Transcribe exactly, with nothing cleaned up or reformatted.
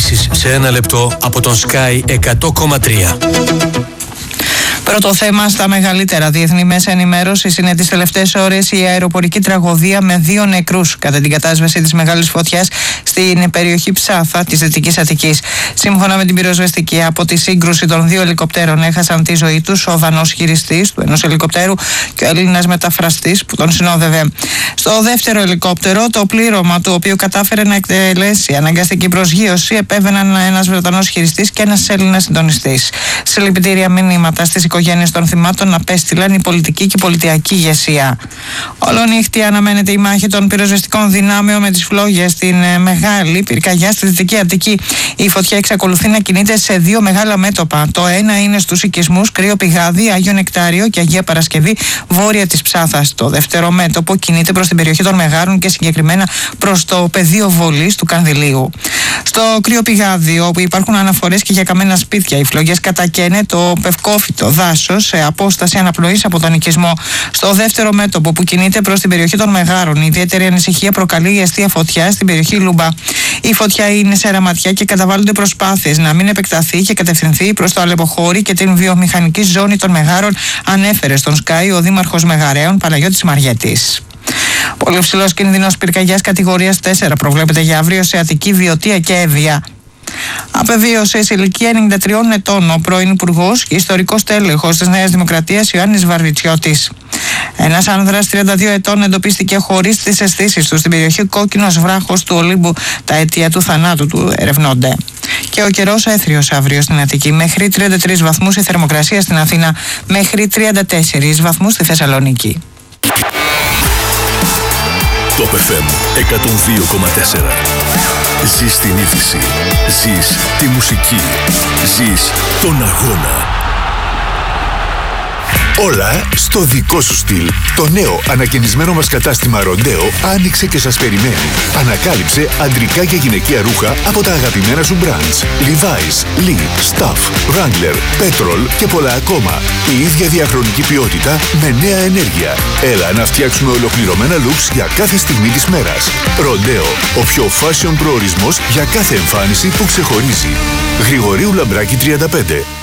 Ειδήσεις σε ένα λεπτό από τον Sky εκατό κόμμα τρία. Πρώτο θέμα στα μεγαλύτερα διεθνή μέσα ενημέρωσης είναι τις τελευταίες ώρες η αεροπορική τραγωδία με δύο νεκρούς κατά την κατάσβεση της μεγάλης φωτιάς στην περιοχή Ψάθα της Δυτικής Αττικής. Σύμφωνα με την πυροσβεστική, από τη σύγκρουση των δύο ελικοπτέρων έχασαν τη ζωή τους ο Δανός χειριστής του ενός ελικοπτέρου και ο Έλληνας μεταφραστής που τον συνόδευε. Στο δεύτερο ελικόπτερο, το πλήρωμα του οποίου κατάφερε να εκτελέσει αναγκαστική προσγείωση, επέβαιναν ένας Βρετανός χειριστής και ένας Έλληνας συντονιστής. Συλληπιτήρια μηνύματα στις οικογένειες των θυμάτων απέστειλαν η πολιτική και η πολιτιακή ηγεσία. Ολονύχτη αναμένεται η μάχη των πυροσβεστικών δυνάμεων με τις φλόγες στην μεγάλη πυρκαγιά στη Δυτική Αττική. Η φωτιά εξακολουθεί να κινείται σε δύο μεγάλα μέτωπα. Το ένα είναι στους οικισμούς Κρύο Πηγάδι, Άγιο Νεκτάριο και Αγία Παρασκευή, βόρεια της Ψάθας. Το δεύτερο μέτωπο κινείται προς την περιοχή των Μεγάρων και συγκεκριμένα προς το πεδίο βολής του Κανδυλίου. Στο Κρύο Πηγάδι, όπου υπάρχουν αναφορές και για καμένα σπίτια, οι φλόγες κατακαίνε το πευκόφυτο δάσος σε απόσταση αναπνοής από τον οικισμό. Στο δεύτερο μέτωπο που κινείται προς την περιοχή των Μεγάρων, η ιδιαίτερη ανησυχία προκαλεί η αιστεία φωτιά στην περιοχή Λούμπα. Η φωτιά είναι σε ραματιά και καταβάλλονται προσπάθειες να μην επεκταθεί και κατευθυνθεί προς το Αλεποχώρι και την βιομηχανική ζώνη των Μεγάρων, ανέφερε στον Sky ο Δήμαρχος Μεγαρέων Παναγιώτης Μαριέτης. Πολύ ψηλός κίνδυνος πυρκαγιάς κατηγορίας τέσσερα προβλέπεται για αύριο σε Αττική, Βιωτία και Εύβοια. Απεβίωσε σε ηλικία ενενήντα τριών ετών ο πρώην Υπουργός και ιστορικός τέλεχος της Νέας Δημοκρατίας Ιωάννης Βαρβιτσιώτης. Ένας άνδρας τριάντα δύο ετών εντοπίστηκε χωρίς τις αισθήσεις του στην περιοχή Κόκκινος Βράχος του Ολύμπου. Τα αίτια του θανάτου του ερευνώνται. Και ο καιρός έθριος αύριο στην Αττική. Μέχρι τριάντα τρεις βαθμούς η θερμοκρασία στην Αθήνα, μέχρι τριάντα τέσσερις βαθμούς στη Θεσσαλονίκη. Top εφ εμ εκατόν δύο κόμμα τέσσερα. Ζεις την είδηση. Ζεις τη μουσική. Ζεις τον αγώνα. Όλα στο δικό σου στυλ. Το νέο ανακαινισμένο μας κατάστημα Ροντέο άνοιξε και σας περιμένει. Ανακάλυψε αντρικά και γυναικεία ρούχα από τα αγαπημένα σου brands. Levi's, Lee, Stuff, Wrangler, Petrol και πολλά ακόμα. Η ίδια διαχρονική ποιότητα με νέα ενέργεια. Έλα να φτιάξουμε ολοκληρωμένα looks για κάθε στιγμή της μέρας. Ροντέο, ο πιο fashion προορισμός για κάθε εμφάνιση που ξεχωρίζει. Γρηγορίου Λαμπράκη τριάντα πέντε.